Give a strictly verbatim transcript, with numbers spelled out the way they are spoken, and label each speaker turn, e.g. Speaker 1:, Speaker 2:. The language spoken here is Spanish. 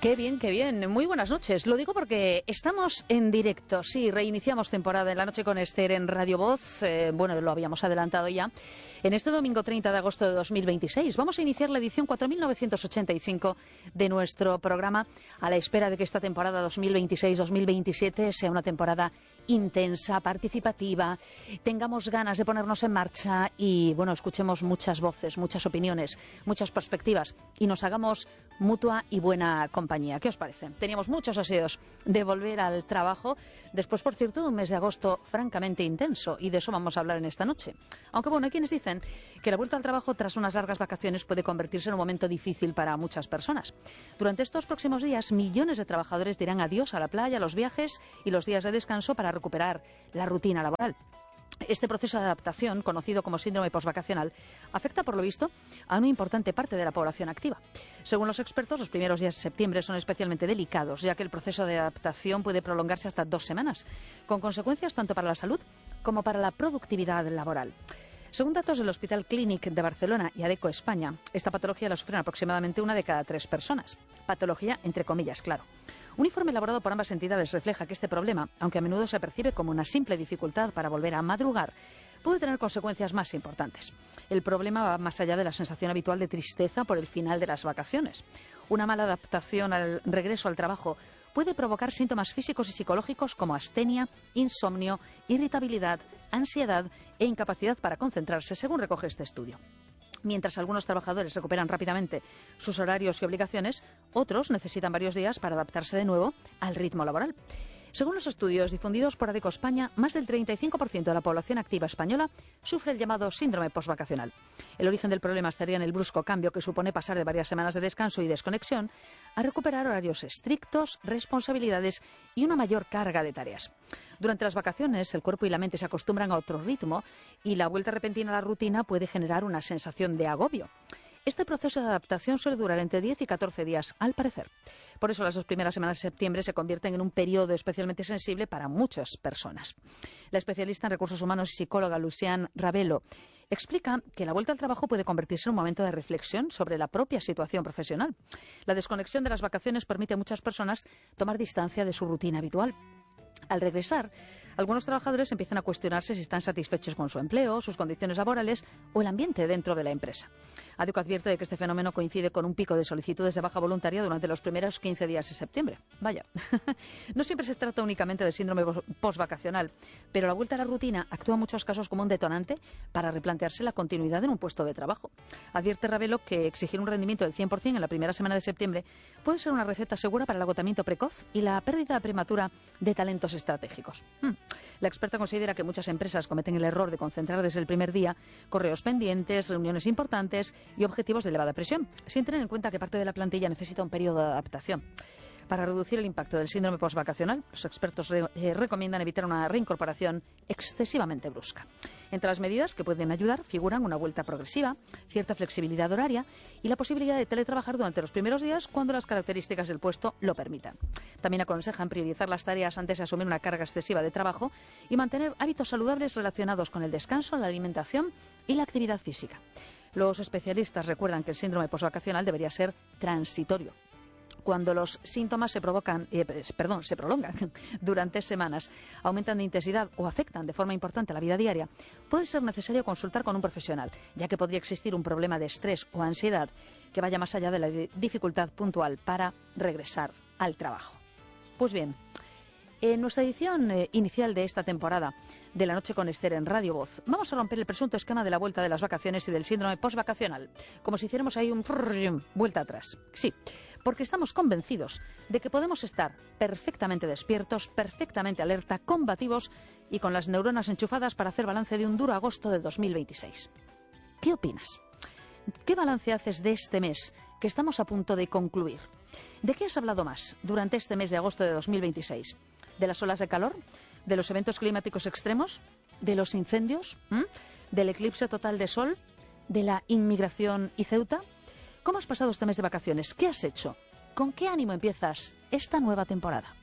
Speaker 1: Qué bien, qué bien. Muy buenas noches. Lo digo porque estamos en directo. Sí, reiniciamos temporada en la noche con Esther en Radio Voz. Eh, bueno, lo habíamos adelantado ya. En este domingo treinta de agosto de dos mil veintiséis vamos a iniciar la edición cuatro mil novecientos ochenta y cinco de nuestro programa, a la espera de que esta temporada dos mil veintiséis dos mil veintisiete sea una temporada intensa, participativa, tengamos ganas de ponernos en marcha y, bueno, escuchemos muchas voces, muchas opiniones, muchas perspectivas y nos hagamos mutua y buena compañía. ¿Qué os parece? Teníamos muchos deseos de volver al trabajo después, por cierto, de un mes de agosto francamente intenso, y de eso vamos a hablar en esta noche. Aunque, bueno, hay quienes dicen que la vuelta al trabajo tras unas largas vacaciones puede convertirse en un momento difícil para muchas personas. Durante estos próximos días, millones de trabajadores dirán adiós a la playa, a los viajes y los días de descanso para recuperar la rutina laboral. Este proceso de adaptación, conocido como síndrome posvacacional, afecta, por lo visto, a una importante parte de la población activa. Según los expertos, los primeros días de septiembre son especialmente delicados, ya que el proceso de adaptación puede prolongarse hasta dos semanas, con consecuencias tanto para la salud como para la productividad laboral. Según datos del Hospital Clínic de Barcelona y ADECO España, esta patología la sufren aproximadamente una de cada tres personas. Patología entre comillas, claro. Un informe elaborado por ambas entidades refleja que este problema, aunque a menudo se percibe como una simple dificultad para volver a madrugar, puede tener consecuencias más importantes. El problema va más allá de la sensación habitual de tristeza por el final de las vacaciones. Una mala adaptación al regreso al trabajo puede provocar síntomas físicos y psicológicos como astenia, insomnio, irritabilidad, ansiedad e incapacidad para concentrarse, según recoge este estudio. Mientras algunos trabajadores recuperan rápidamente sus horarios y obligaciones, otros necesitan varios días para adaptarse de nuevo al ritmo laboral. Según los estudios difundidos por ADECO España, más del treinta y cinco por ciento de la población activa española sufre el llamado síndrome posvacacional. El origen del problema estaría en el brusco cambio que supone pasar de varias semanas de descanso y desconexión a recuperar horarios estrictos, responsabilidades y una mayor carga de tareas. Durante las vacaciones, el cuerpo y la mente se acostumbran a otro ritmo y la vuelta repentina a la rutina puede generar una sensación de agobio. Este proceso de adaptación suele durar entre diez y catorce días, al parecer. Por eso las dos primeras semanas de septiembre se convierten en un periodo especialmente sensible para muchas personas. La especialista en recursos humanos y psicóloga Luciane Ravelo explica que la vuelta al trabajo puede convertirse en un momento de reflexión sobre la propia situación profesional. La desconexión de las vacaciones permite a muchas personas tomar distancia de su rutina habitual. Al regresar, algunos trabajadores empiezan a cuestionarse si están satisfechos con su empleo, sus condiciones laborales o el ambiente dentro de la empresa. ADECO advierte de que este fenómeno coincide con un pico de solicitudes de baja voluntaria durante los primeros quince días de septiembre. Vaya, no siempre se trata únicamente del síndrome posvacacional, pero la vuelta a la rutina actúa en muchos casos como un detonante para replantearse la continuidad en un puesto de trabajo. Advierte Ravelo que exigir un rendimiento del cien por cien en la primera semana de septiembre puede ser una receta segura para el agotamiento precoz y la pérdida prematura de talentos estratégicos. Hmm. La experta considera que muchas empresas cometen el error de concentrar desde el primer día correos pendientes, reuniones importantes y objetivos de elevada presión, sin tener en cuenta que parte de la plantilla necesita un periodo de adaptación. Para reducir el impacto del síndrome posvacacional, los expertos re eh, recomiendan evitar una reincorporación excesivamente brusca. Entre las medidas que pueden ayudar figuran una vuelta progresiva, cierta flexibilidad horaria y la posibilidad de teletrabajar durante los primeros días cuando las características del puesto lo permitan. También aconsejan priorizar las tareas antes de asumir una carga excesiva de trabajo y mantener hábitos saludables relacionados con el descanso, la alimentación y la actividad física. Los especialistas recuerdan que el síndrome posvacacional debería ser transitorio. Cuando los síntomas se provocan, eh, perdón, se prolongan durante semanas, aumentan de intensidad o afectan de forma importante a la vida diaria, puede ser necesario consultar con un profesional, ya que podría existir un problema de estrés o ansiedad que vaya más allá de la dificultad puntual para regresar al trabajo. Pues bien, en nuestra edición eh, inicial de esta temporada de La Noche con Esther en Radio Voz, vamos a romper el presunto esquema de la vuelta de las vacaciones y del síndrome posvacacional, como si hiciéramos ahí un trrr, vuelta atrás. Sí, porque estamos convencidos de que podemos estar perfectamente despiertos, perfectamente alerta, combativos y con las neuronas enchufadas para hacer balance de un duro agosto de dos mil veintiséis. ¿Qué opinas? ¿Qué balance haces de este mes que estamos a punto de concluir? ¿De qué has hablado más durante este mes de agosto de dos mil veintiséis? ¿De las olas de calor? ¿De los eventos climáticos extremos? ¿De los incendios? ¿Mm? ¿Del eclipse total de sol? ¿De la inmigración y Ceuta? ¿Cómo has pasado este mes de vacaciones? ¿Qué has hecho? ¿Con qué ánimo empiezas esta nueva temporada?